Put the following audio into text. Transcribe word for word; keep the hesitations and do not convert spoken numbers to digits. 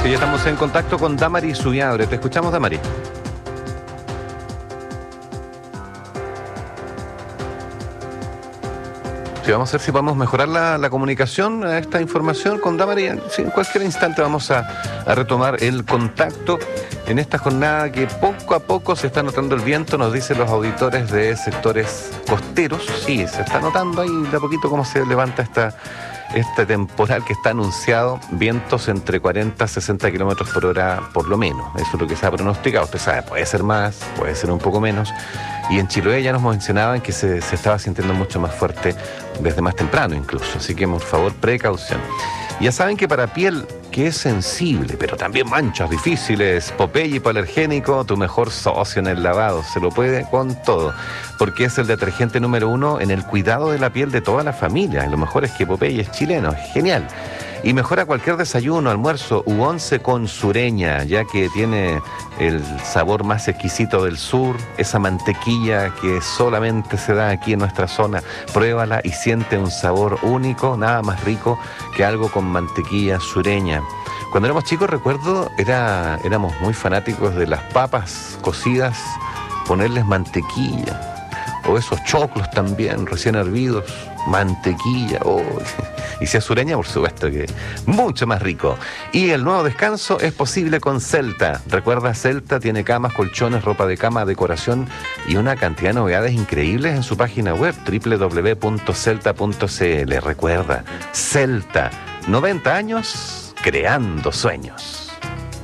Y ya estamos en contacto con Damari Zubiabre. Te escuchamos, Damari. Sí, vamos a ver si podemos mejorar la, la comunicación a esta información con Damari. Sí, en cualquier instante vamos a, a retomar el contacto en esta jornada que poco a poco se está notando el viento, nos dicen los auditores de sectores costeros. Sí, se está notando ahí de a poquito cómo se levanta esta, este temporal que está anunciado. Vientos entre cuarenta a sesenta kilómetros por hora por lo menos. Eso es lo que se ha pronosticado. Usted sabe, puede ser más, puede ser un poco menos. Y en Chiloé ya nos mencionaban que se, se estaba sintiendo mucho más fuerte desde más temprano incluso. Así que, por favor, precaución. Ya saben que para piel que es sensible, pero también manchas difíciles, Popeye hipoalergénico, tu mejor socio en el lavado. Se lo puede con todo, porque es el detergente número uno en el cuidado de la piel de toda la familia. Y lo mejor es que Popeye es chileno, es genial. Y mejora cualquier desayuno, almuerzo u once con Sureña, ya que tiene el sabor más exquisito del sur, esa mantequilla que solamente se da aquí en nuestra zona. Pruébala y siente un sabor único, nada más rico que algo con mantequilla Sureña. Cuando éramos chicos, recuerdo, era, éramos muy fanáticos de las papas cocidas, ponerles mantequilla. O esos choclos también, recién hervidos, mantequilla, oh. Y si es Sureña, por supuesto que mucho más rico. Y el nuevo descanso es posible con Celta. Recuerda, Celta tiene camas, colchones, ropa de cama, decoración y una cantidad de novedades increíbles en su página web, doble u doble u doble u punto celta punto c l. Recuerda, Celta, noventa años creando sueños.